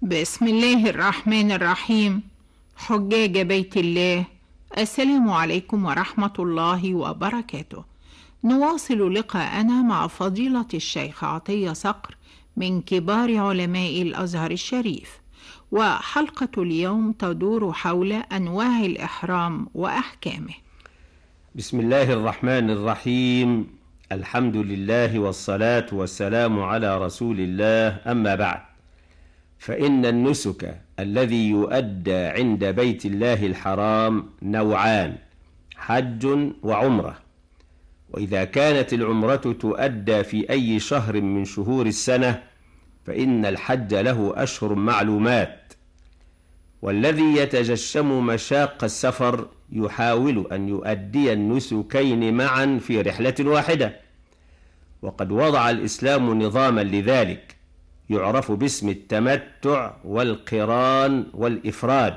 بسم الله الرحمن الرحيم. حجاج بيت الله، السلام عليكم ورحمة الله وبركاته. نواصل لقاءنا مع فضيلة الشيخ عطية صقر من كبار علماء الأزهر الشريف، وحلقة اليوم تدور حول أنواع الإحرام وأحكامه. بسم الله الرحمن الرحيم. الحمد لله والصلاة والسلام على رسول الله، أما بعد، فإن النسك الذي يؤدى عند بيت الله الحرام نوعان: حج وعمرة. وإذا كانت العمرة تؤدى في أي شهر من شهور السنة فإن الحج له أشهر معلومات، والذي يتجشم مشاق السفر يحاول أن يؤدي النسكين معا في رحلة واحدة. وقد وضع الإسلام نظاما لذلك يعرف باسم التمتع والقران والإفراد.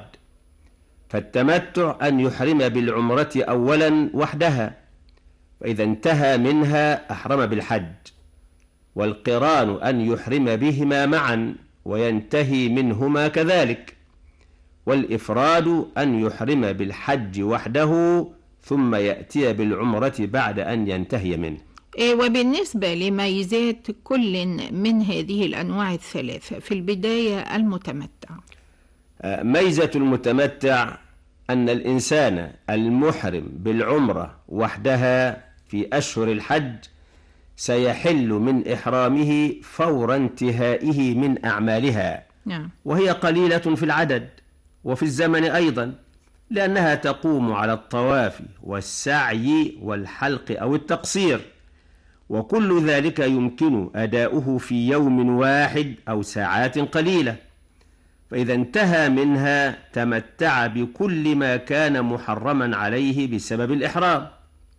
فالتمتع أن يحرم بالعمرة أولا وحدها، فإذا انتهى منها أحرم بالحج، والقران أن يحرم بهما معا وينتهي منهما كذلك، والإفراد أن يحرم بالحج وحده ثم يأتي بالعمرة بعد أن ينتهي منه. وبالنسبة لميزات كل من هذه الأنواع الثلاثة، في البداية المتمتع. ميزة المتمتع أن الإنسان المحرم بالعمرة وحدها في أشهر الحج سيحل من إحرامه فور انتهائه من أعمالها، وهي قليلة في العدد وفي الزمن أيضا، لأنها تقوم على الطواف والسعي والحلق أو التقصير، وكل ذلك يمكن أداؤه في يوم واحد أو ساعات قليلة. فإذا انتهى منها تمتع بكل ما كان محرما عليه بسبب الإحرام،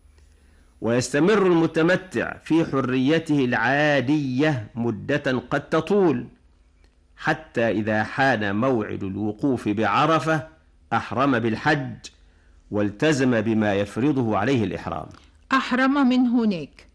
ويستمر المتمتع في حريته العادية مدة قد تطول، حتى إذا حان موعد الوقوف بعرفة أحرم بالحج والتزم بما يفرضه عليه الإحرام. أحرم من هناك